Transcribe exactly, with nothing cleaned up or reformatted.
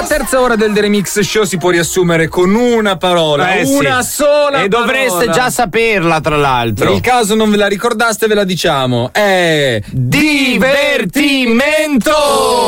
terza ora del The Remix Show si può riassumere con una parola, Eh, una sì. sola E dovreste parola. già saperla, tra l'altro. Nel caso non ve la ricordaste, ve la diciamo. È Divertimento!